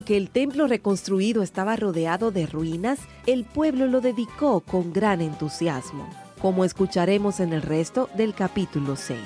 que el templo reconstruido estaba rodeado de ruinas, el pueblo lo dedicó con gran entusiasmo, como escucharemos en el resto del capítulo 6.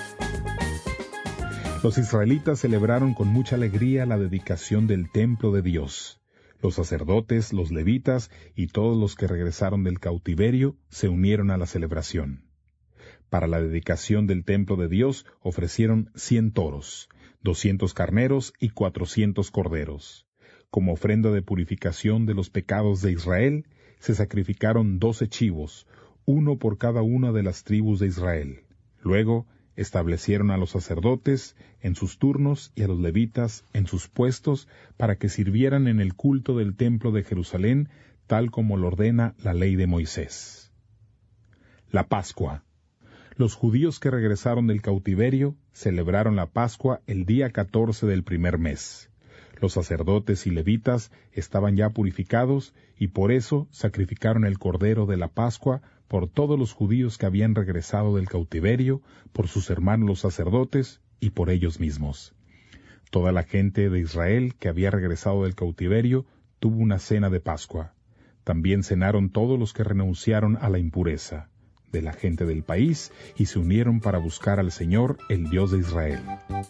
Los israelitas celebraron con mucha alegría la dedicación del templo de Dios. Los sacerdotes, los levitas y todos los que regresaron del cautiverio se unieron a la celebración. Para la dedicación del templo de Dios ofrecieron 100 toros, 200 carneros y 400 corderos. Como ofrenda de purificación de los pecados de Israel, se sacrificaron 12 chivos, uno por cada una de las tribus de Israel. Luego, establecieron a los sacerdotes en sus turnos y a los levitas en sus puestos para que sirvieran en el culto del templo de Jerusalén, tal como lo ordena la ley de Moisés. La Pascua. Los judíos que regresaron del cautiverio celebraron la Pascua el día 14 del primer mes. Los sacerdotes y levitas estaban ya purificados y por eso sacrificaron el cordero de la Pascua por todos los judíos que habían regresado del cautiverio, por sus hermanos los sacerdotes y por ellos mismos. Toda la gente de Israel que había regresado del cautiverio tuvo una cena de Pascua. También cenaron todos los que renunciaron a la impureza de la gente del país y se unieron para buscar al Señor, el Dios de Israel.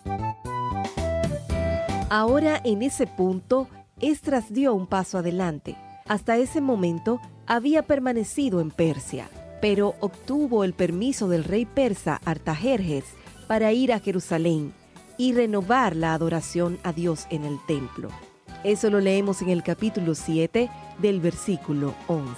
Ahora, en ese punto, Esdras dio un paso adelante. Hasta ese momento había permanecido en Persia, pero obtuvo el permiso del rey persa Artajerjes para ir a Jerusalén y renovar la adoración a Dios en el templo. Eso lo leemos en el capítulo 7 del versículo 11.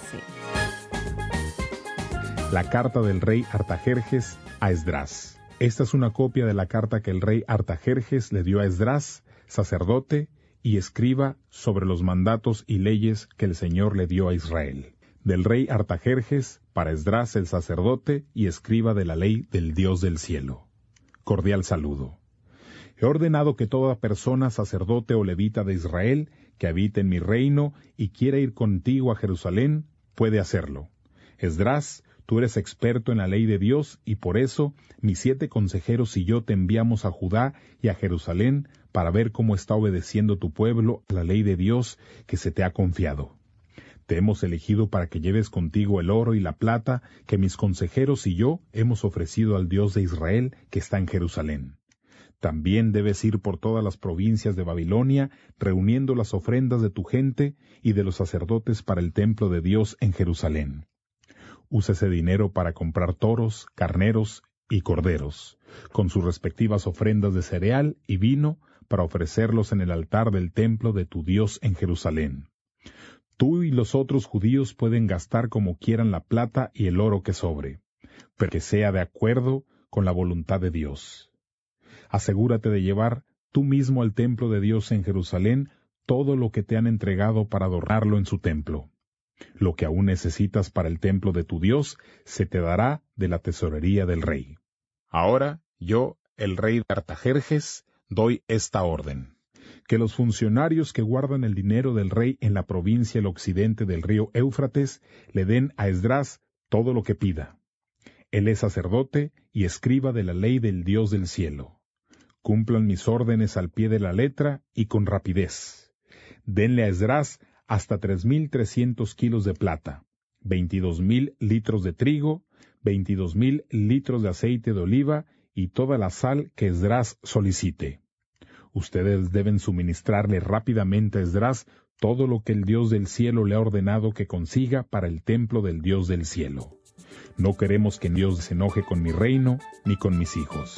La carta del rey Artajerjes a Esdras. Esta es una copia de la carta que el rey Artajerjes le dio a Esdras, sacerdote y escriba sobre los mandatos y leyes que el Señor le dio a Israel. Del rey Artajerjes para Esdras el sacerdote y escriba de la ley del Dios del cielo. Cordial saludo. He ordenado que toda persona, sacerdote o levita de Israel, que habite en mi reino y quiera ir contigo a Jerusalén, puede hacerlo. Esdras, tú eres experto en la ley de Dios y por eso mis 7 consejeros y yo te enviamos a Judá y a Jerusalén para ver cómo está obedeciendo tu pueblo a la ley de Dios que se te ha confiado. Te hemos elegido para que lleves contigo el oro y la plata que mis consejeros y yo hemos ofrecido al Dios de Israel que está en Jerusalén. También debes ir por todas las provincias de Babilonia, reuniendo las ofrendas de tu gente y de los sacerdotes para el templo de Dios en Jerusalén. Usa ese dinero para comprar toros, carneros y corderos, con sus respectivas ofrendas de cereal y vino, para ofrecerlos en el altar del templo de tu Dios en Jerusalén. Tú y los otros judíos pueden gastar como quieran la plata y el oro que sobre, pero que sea de acuerdo con la voluntad de Dios. Asegúrate de llevar tú mismo al templo de Dios en Jerusalén todo lo que te han entregado para adornarlo en su templo. Lo que aún necesitas para el templo de tu Dios se te dará de la tesorería del rey. Ahora yo, el rey de Artajerjes, doy esta orden: que los funcionarios que guardan el dinero del rey en la provincia del occidente del río Éufrates le den a Esdras todo lo que pida. Él es sacerdote y escriba de la ley del Dios del cielo. Cumplan mis órdenes al pie de la letra y con rapidez. Denle a Esdras hasta 3,300 kilos de plata, 22,000 litros de trigo, 22,000 litros de aceite de oliva y toda la sal que Esdras solicite. Ustedes deben suministrarle rápidamente a Esdras todo lo que el Dios del cielo le ha ordenado que consiga para el templo del Dios del cielo. No queremos que Dios se enoje con mi reino ni con mis hijos.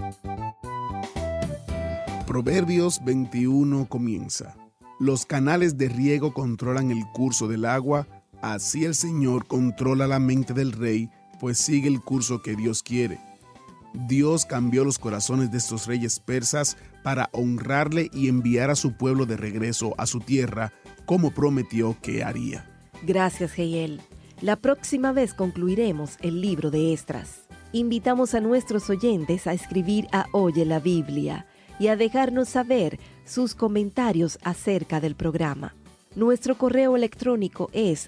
Proverbios 21 comienza. Los canales de riego controlan el curso del agua, así el Señor controla la mente del rey, pues sigue el curso que Dios quiere. Dios cambió los corazones de estos reyes persas para honrarle y enviar a su pueblo de regreso a su tierra, como prometió que haría. Gracias, Geiel. La próxima vez concluiremos el libro de Esdras. Invitamos a nuestros oyentes a escribir a Oye la Biblia y a dejarnos saber sus comentarios acerca del programa. Nuestro correo electrónico es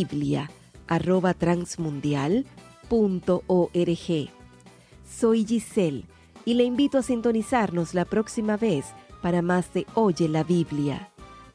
labiblia@transmundial.org. Soy Giselle y le invito a sintonizarnos la próxima vez para más de Oye la Biblia.